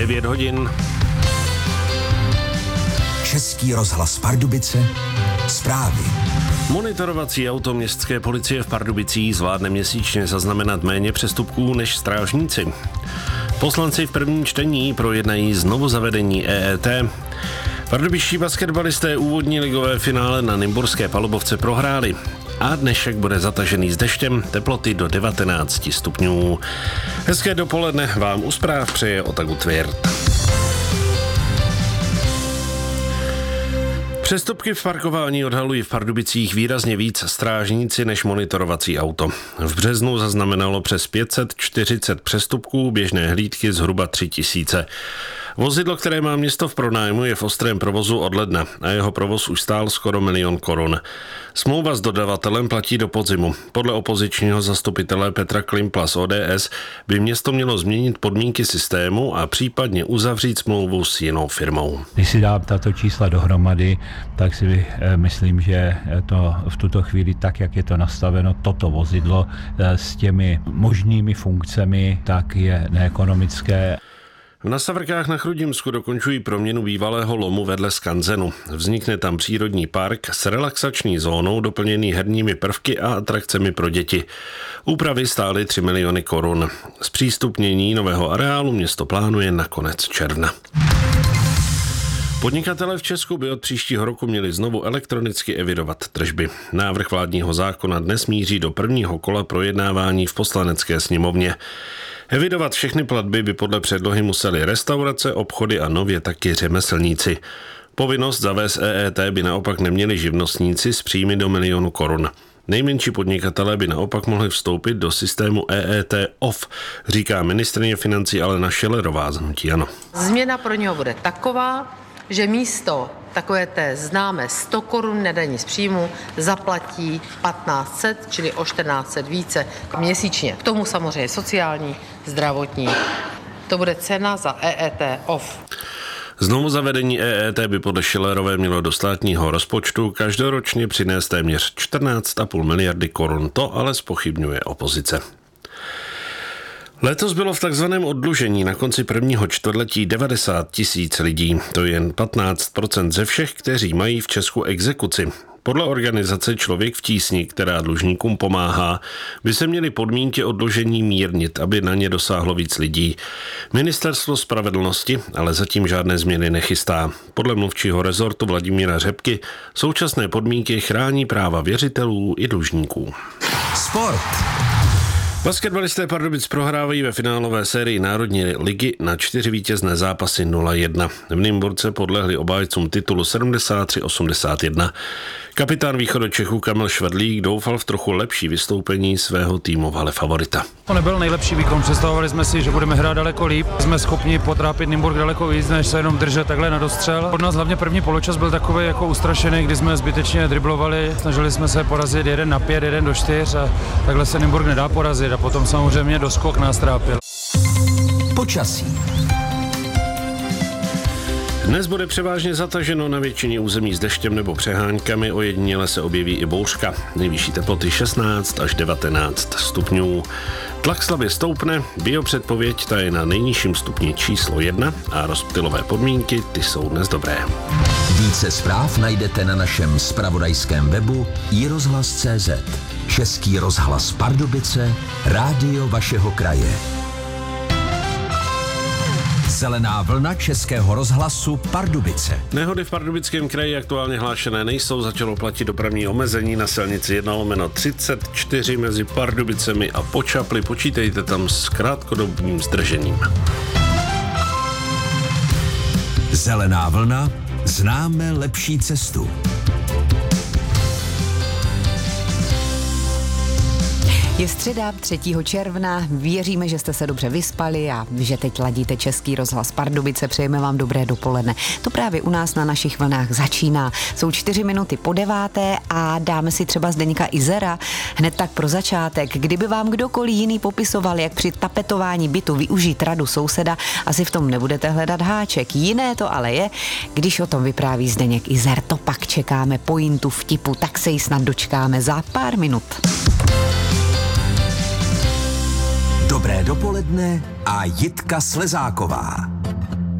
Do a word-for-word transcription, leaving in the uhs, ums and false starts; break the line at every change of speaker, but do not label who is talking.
devět hodin.
Český rozhlas Pardubice, zprávy.
Monitorovací auto městské policie v Pardubicích zvládne měsíčně zaznamenat méně přestupků než strážníci. Poslanci v prvním čtení projednají znovu zavedení E E T. Pardubičtí basketbalisté úvodní ligové finále na Nymburské palubovce prohráli. A dnešek bude zatažený s deštěm, teploty do devatenáct stupňů. Hezké dopoledne vám u zpráv přeje Otagu Tvěrt. Přestupky v parkování odhalují v Pardubicích výrazně víc strážníci než monitorovací auto. V březnu zaznamenalo přes pět set čtyřicet přestupků, běžné hlídky zhruba tři tisíce. Vozidlo, které má město v pronájmu, je v ostrém provozu od ledna a jeho provoz už stál skoro milion korun. Smlouva s dodavatelem platí do podzimu. Podle opozičního zastupitele Petra Klimpla z O D S by město mělo změnit podmínky systému a případně uzavřít smlouvu s jinou firmou.
Když si dám tato čísla dohromady, tak si myslím, že to v tuto chvíli, tak jak je to nastaveno, toto vozidlo s těmi možnými funkcemi, tak je neekonomické.
V Nasavrkách na Chrudimsku dokončují proměnu bývalého lomu vedle skanzenu. Vznikne tam přírodní park s relaxační zónou doplněný herními prvky a atrakcemi pro děti. Úpravy stály tři miliony korun. Zpřístupnění nového areálu město plánuje na konec června. Podnikatelé v Česku by od příštího roku měli znovu elektronicky evidovat tržby. Návrh vládního zákona dnes míří do prvního kola projednávání v Poslanecké sněmovně. Evidovat všechny platby by podle předlohy museli restaurace, obchody a nově taky řemeslníci. Povinnost zavést E E T by naopak neměli živnostníci s příjmy do milionu korun. Nejmenší podnikatelé by naopak mohli vstoupit do systému E E T off, říká ministryně financí Alena Schillerová z hnutí ANO.
Změna pro něho bude taková, že místo takové té známé sto korun nedaní z příjmu zaplatí patnáct set, čili o čtrnáct set více měsíčně. K tomu samozřejmě sociální, zdravotní. To bude cena za E E T off.
Znovu zavedení E E T by podle Schillerové mělo do státního rozpočtu každoročně přinést téměř čtrnáct a půl miliardy korun. To ale zpochybňuje opozice. Letos bylo v takzvaném oddlužení na konci prvního čtvrtletí devadesát tisíc lidí. To je jen patnáct procent ze všech, kteří mají v Česku exekuci. Podle organizace Člověk v tísni, která dlužníkům pomáhá, by se měly podmínky oddlužení mírnit, aby na ně dosáhlo víc lidí. Ministerstvo spravedlnosti ale zatím žádné změny nechystá. Podle mluvčího rezortu Vladimíra Řepky současné podmínky chrání práva věřitelů i dlužníků.
Sport.
Basketbalisté Pardubic prohrávají ve finálové sérii Národní ligy na čtyři vítězné zápasy nula jedna. V Nymburce podlehli obhájcům titulu sedmdesát tři osmdesát jedna. Kapitán Východočechů Kamil Švedlík doufal v trochu lepší vystoupení svého týmu v hale favorita.
To nebyl nejlepší výkon, představovali jsme si, že budeme hrát daleko líp. Jsme schopni potrápit Nymburk daleko víc, než se jenom držet takhle na dostřel. Od nás hlavně první poločas byl takový jako ustrašený, kdy jsme zbytečně driblovali, snažili jsme se porazit jeden na pět, jeden do čtyř a takhle se Nymburk nedá porazit a potom samozřejmě doskok nás trápil.
Počasí.
Dnes bude převážně zataženo na většině území s deštěm nebo přeháňkami, ojediněle se objeví i bouřka. Nejvyšší teploty šestnáct až devatenáct stupňů. Tlak slabě stoupne, biopředpověď ta je na nejnižším stupni číslo jedna a rozptylové podmínky ty jsou dnes dobré.
Více zpráv najdete na našem zpravodajském webu i rozhlas tečka cé zet. Český rozhlas Pardubice, rádio vašeho kraje. Zelená vlna Českého rozhlasu Pardubice.
Nehody v Pardubickém kraji aktuálně hlášené nejsou, začalo platit dopravní omezení na silnici jedna lomeno třicet čtyři mezi Pardubicemi a Počapli. Počítejte tam s krátkodobým zdržením.
Zelená vlna, známe lepší cestu.
Je středa třetího června, věříme, že jste se dobře vyspali a že teď ladíte Český rozhlas Pardubice, přejeme vám dobré dopoledne. To právě u nás na našich vlnách začíná. Jsou čtyři minuty po deváté a dáme si třeba Zdeňka Izera hned tak pro začátek. Kdyby vám kdokoliv jiný popisoval, jak při tapetování bytu využít radu souseda, asi v tom nebudete hledat háček. Jiné to ale je, když o tom vypráví Zdeněk Izer. To pak čekáme pointu vtipu, tak se jí snad dočkáme za pár minut.
Dobré dopoledne a Jitka Slezáková.